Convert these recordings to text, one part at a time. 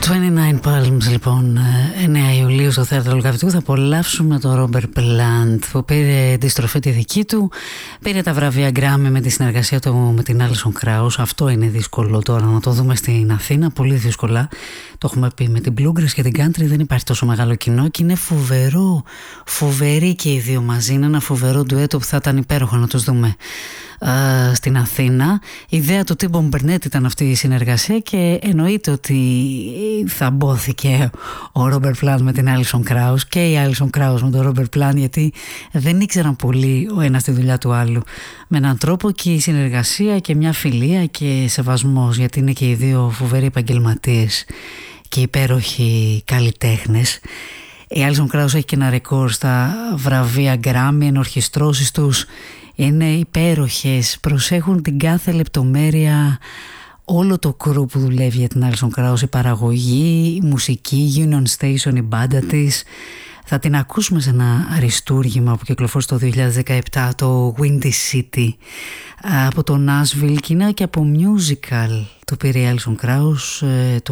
29 Palms, λοιπόν, 9 Ιουλίου στο Θέατρο Λογαβητού. Θα απολαύσουμε τον Ρόμπερτ Πλάντ, που πήρε τη στροφή τη δική του, πήρε τα βραβεία Γκράμι με τη συνεργασία του με την Άλισον Κράους. Αυτό είναι δύσκολο τώρα να το δούμε στην Αθήνα, πολύ δύσκολα. Το έχουμε πει, με την Bluegrass και την Country δεν υπάρχει τόσο μεγάλο κοινό και είναι φοβεροί και οι δύο μαζί. Είναι ένα φοβερό ντουέτο που θα ήταν υπέροχο να τους δούμε στην Αθήνα. Η ιδέα του Τίμπον Μπερνέτ ήταν αυτή η συνεργασία και εννοείται ότι θα μπόθηκε ο Ρόμπερτ Πλάντ με την Άλισον Κράους και η Άλισον Κράους με τον Ρόμπερτ Πλάντ, γιατί δεν ήξεραν πολύ ο ένας τη δουλειά του άλλου. Με έναν τρόπο και η συνεργασία και μια φιλία και σεβασμός, γιατί είναι και οι δύο φοβεροί επαγγελματίες και υπέροχοι καλλιτέχνες. Η Άλισον Κράους έχει και ένα ρεκόρ στα βραβεία Γκράμι, ενορχιστρώσεις τους είναι υπέροχες, προσέχουν την κάθε λεπτομέρεια, όλο το κρου που δουλεύει για την Άλισον Κράους, η παραγωγή, η μουσική, Union Station, η μπάντα της. Θα την ακούσουμε σε ένα αριστούργημα που κυκλοφόρησε το 2017, το Windy City, από το Nashville, και είναι και από musical. Το πήρε η Άλισον Κράους,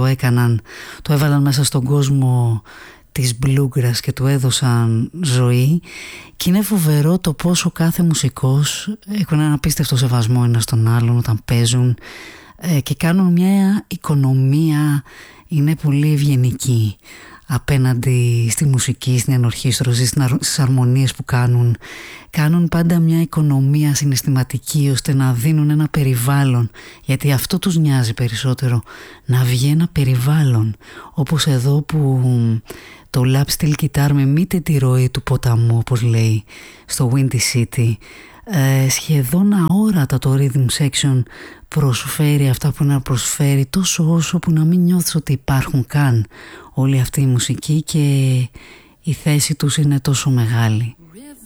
το έβαλαν μέσα στον κόσμο της Bluegrass και του έδωσαν ζωή, και είναι φοβερό το πόσο κάθε μουσικός έχουν ένα απίστευτο σεβασμό ένας στον άλλον όταν παίζουν και κάνουν μια οικονομία, είναι πολύ ευγενική απέναντι στη μουσική, στην ενορχήστρωση, στις αρμονίες που κάνουν πάντα μια οικονομία συναισθηματική, ώστε να δίνουν ένα περιβάλλον, γιατί αυτό τους νοιάζει περισσότερο, να βγει ένα περιβάλλον, όπως εδώ που το lap steel guitar με μήτε τη ροή του ποταμού, όπως λέει στο Windy City, σχεδόν αόρατα το rhythm section προσφέρει αυτά που να προσφέρει, τόσο όσο που να μην νιώθεις ότι υπάρχουν καν όλη αυτή η μουσική, και η θέση τους είναι τόσο μεγάλη.